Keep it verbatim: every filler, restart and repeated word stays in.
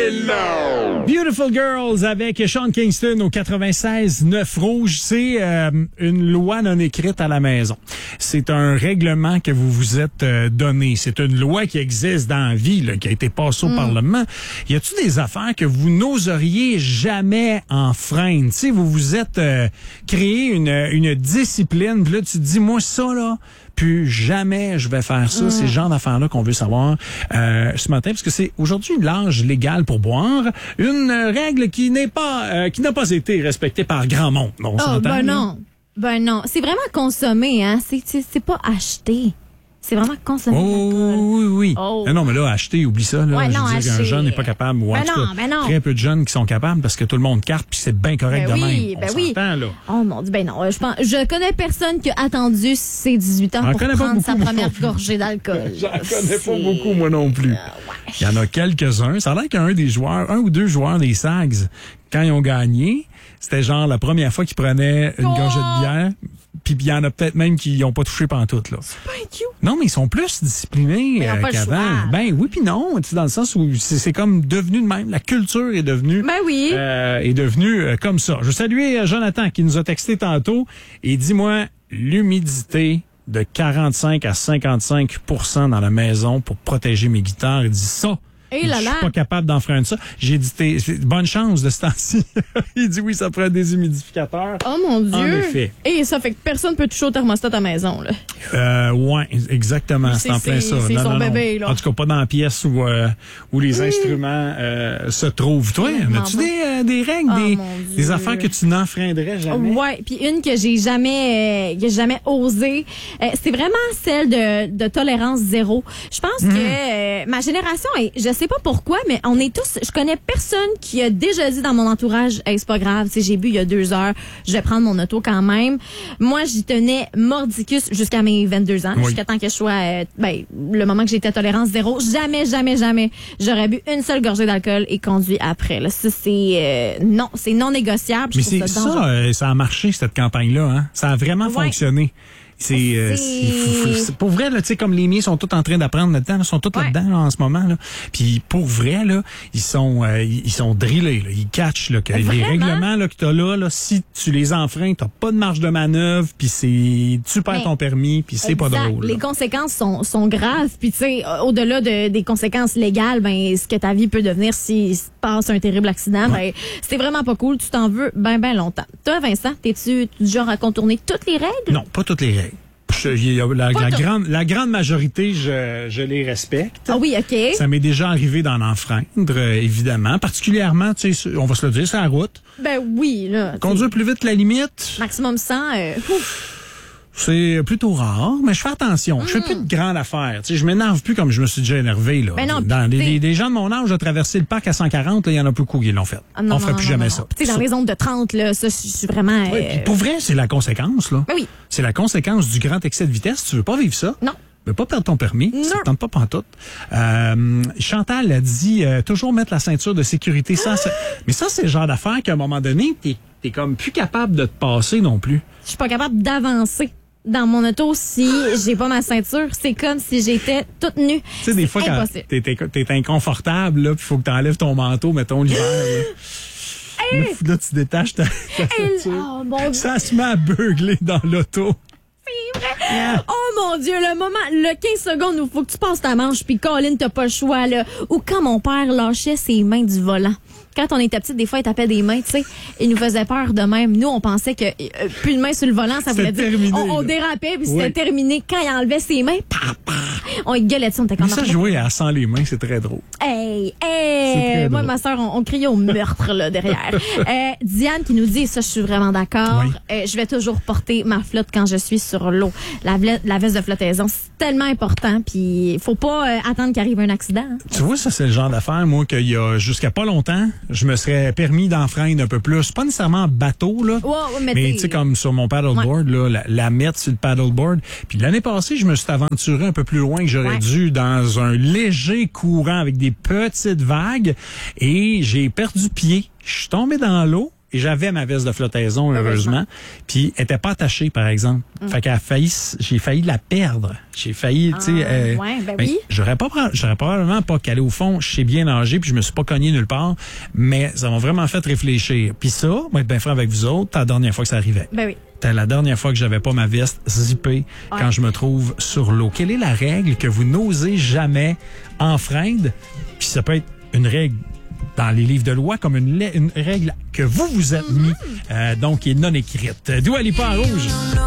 Beautiful Girls avec Sean Kingston au quatre-vingt-seize neuf Rouge. C'est euh, une loi non écrite à la maison. C'est un règlement que vous vous êtes euh, donné. C'est une loi qui existe dans la vie, là, qui a été passée au mm. Parlement. Y a-t-il des affaires que vous n'oseriez jamais enfreindre? Tu sais, vous vous êtes euh, créé une, une discipline. Puis là, tu te dis, moi, ça, là, plus jamais je vais faire ça. Mm. C'est le genre d'affaires-là qu'on veut savoir euh, ce matin, parce que c'est aujourd'hui l'âge légal pour boire. Une règle qui n'est pas, euh, qui n'a pas été respectée par grand monde. On oh, ben non. Ben non. C'est vraiment consommé, hein. C'est, c'est, c'est pas acheté. C'est vraiment consommé. Oh, oui, oui. Oh. Non, mais là, acheter, oublie ça. Là. Ouais, je non, veux dire qu'un acheter. jeune n'est pas capable. Ou en ben tout non, cas, ben non. très peu de jeunes qui sont capables parce que tout le monde carte puis c'est bien correct ben de oui, même. Ben On oui. s'entend, là. Oh mon Dieu, ben non. Je pense, je connais personne qui a attendu ses dix-huit ans J'en pour connais pas prendre beaucoup, sa moi première non plus. gorgée d'alcool. J'en connais C'est... pas beaucoup, moi non plus. Euh, ouais. Il y en a quelques-uns. Ça a l'air qu'un des joueurs, un ou deux joueurs des Sags, quand ils ont gagné, c'était genre la première fois qu'ils prenaient une oh! gorgée de bière. Puis il y en a peut-être même qui n'ont pas touché pantoute, là. C'est pas cute. Non, mais ils sont plus disciplinés Mais ils ont euh, pas le qu'avant. choix. Ben oui, puis non, tu sais, dans le sens où c'est, c'est comme devenu de même. La culture est devenue Ben oui. euh, est devenue euh, comme ça. Je veux saluer euh, Jonathan qui nous a texté tantôt et dis-moi l'humidité de quarante-cinq à cinquante-cinq pour cent dans la maison pour protéger mes guitares. Il dit ça. Et là Je là. suis pas capable d'enfreindre ça. J'ai dit, t'es, bonne chance de ce temps-ci. Il dit oui, ça prend des humidificateurs. Oh mon Dieu. En effet. Et ça fait que personne peut toucher au thermostat à ta maison, là. Euh, ouais, exactement. C'est, C'est- en plein c'est- ça. c'est Non, son non, non. bébé, là. En tout cas, pas dans la pièce où, euh, où les mmh. instruments euh, se trouvent. Toi, Vraiment as-tu pas. des, euh, des règles, Oh, des, mon Dieu. des affaires que tu n'enfreindrais jamais? Ouais, puis une que j'ai jamais, euh, que j'ai jamais osé, euh, c'est vraiment celle de, de tolérance zéro. Je pense Mmh. que euh, ma génération, est, je sais pas pourquoi, mais on est tous, je connais personne qui a déjà dit dans mon entourage, hey, c'est pas grave, si j'ai bu il y a deux heures, je vais prendre mon auto quand même. Moi, j'y tenais mordicus jusqu'à mes vingt-deux ans, Oui. jusqu'à temps que je sois, euh, ben, le moment que j'étais à tolérance zéro. Jamais, jamais, jamais, j'aurais bu une seule gorgée d'alcool et conduit après. Là, ça, c'est, euh, non, c'est non négociable. Je Mais trouve c'est ça, ça, dangereux. euh, ça a marché, cette campagne-là. Hein? Ça a vraiment Ouais. fonctionné. C'est, euh, C'est- c'est, fou- fou- c'est pour vrai là, tu sais, comme les miens sont tous en train d'apprendre là-dedans, là, sont tous Ouais. là-dedans là, en ce moment là. Puis pour vrai là, ils sont euh, ils sont drillés là, ils catchent là que les Vraiment? règlements là que t'as là, là, si tu les enfreins, t'as pas de marge de manœuvre, puis c'est tu perds Mais- ton permis, puis c'est pas Exact. drôle. Les là. conséquences sont, sont graves. Puis tu sais, au-delà de, des conséquences légales, ben ce que ta vie peut devenir s'il se passe un terrible accident, Ouais. ben c'est vraiment pas cool. Tu t'en veux ben ben longtemps. Toi, Vincent, t'es-tu du genre à contourner toutes les règles? Non, pas toutes les règles. Je- y a- la, Pas la toutes. grande la grande majorité, je, je les respecte. Ah oui, ok. Ça m'est déjà arrivé d'en enfreindre, euh, évidemment. Particulièrement, tu sais, on va se le dire, c'est la route. Ben oui, là. Conduire plus vite que la limite, Maximum cent. Euh, ouf. c'est plutôt rare, mais je fais attention. Je fais plus de grandes affaires. Tu sais, je m'énerve plus comme je me suis déjà énervé. Là. Ben non, Dans puis les, t'sais- les- les gens de mon âge, j'ai traversé le parc à cent quarante, il y en a beaucoup qui l'ont fait. Ah, non, on ferait non, plus non, jamais non, ça. non. Tu sais, dans Ça- les zones de trente, là, ça, je suis vraiment. Ouais, euh, puis pour vrai, c'est la conséquence. Là. Ben oui. C'est la conséquence du grand excès de vitesse. Tu veux pas vivre ça? Non. Tu veux pas perdre ton permis. Non. Ça te tente pas pantoute. Euh, Chantal a dit euh, toujours mettre la ceinture de sécurité. Ça, ça- mais ça, c'est le genre d'affaire qu'à un moment donné, t'es, t'es comme plus capable de te passer non plus. Je suis pas capable d'avancer dans mon auto si j'ai pas ma ceinture. C'est comme si j'étais toute nue. Tu sais, des fois, quand impossible. t'es, t'es, t'es inconfortable, là, puis faut que t'enlèves ton manteau, mettons, l'hiver, là. Là, là, tu détaches ta, ta Elle- ceinture. Oh mon Dieu. Ça se met à beugler dans l'auto. Oh mon Dieu, le moment, le quinze secondes où il faut que tu passes ta manche, puis Colin, t'as pas le choix, là. Ou quand mon père lâchait ses mains du volant. Quand on était petite, des fois, il tapait des mains, tu sais. Il nous faisait peur de même. Nous, on pensait que euh, plus de mains sur le volant, ça voulait C'était dire terminé, on, on là. dérapait, puis Oui. c'était terminé. Quand il enlevait ses mains, pa, pa, on y gueulait dessus, on était Mais comme ça, jouer à sans les mains, c'est très drôle. Hey, C'est hey! très Moi, drôle. ma soeur, on, on criait au meurtre, là, derrière. euh, Diane qui nous dit, ça, je suis vraiment d'accord. Oui. Euh, je vais toujours porter ma flotte quand je suis sur l'eau. La, vle- la veste de flottaison, c'est tellement important, puis faut pas euh, attendre qu'il arrive un accident. hein. Tu vois, ça, c'est le genre d'affaire, moi, qu'il y a jusqu'à pas longtemps, je me serais permis d'enfreindre un peu plus. Pas nécessairement en bateau, là. Ouais, ouais, mais Mais t'sais- tu sais, comme sur mon paddleboard, là, la, la mettre sur le paddleboard. Puis l'année passée, je me suis aventuré un peu plus loin que j'aurais Ouais. dû dans un léger courant avec des petites vagues et j'ai perdu pied. Je suis tombé dans l'eau Et j'avais ma veste de flottaison, heureusement. heureusement. Puis, elle était pas attachée, par exemple. Mm. Fait qu'elle a failli, j'ai failli la perdre. J'ai failli, ah, tu sais... Euh, ouais, ben ben, oui. J'aurais pas, j'aurais probablement pas calé au fond. Je sais bien nager, puis je me suis pas cogné nulle part. Mais ça m'a vraiment fait réfléchir. Puis ça, moi, être bien franc avec vous autres, c'est la dernière fois que ça arrivait. Ben oui. C'était la dernière fois que j'avais pas ma veste zippée ouais. quand je me trouve sur l'eau. Quelle est la règle que vous n'osez jamais enfreindre? Puis ça peut être une règle dans les livres de loi comme une, une règle que vous vous êtes mis, mm-hmm. euh, donc qui est non écrite. Dua Lipa en rouge.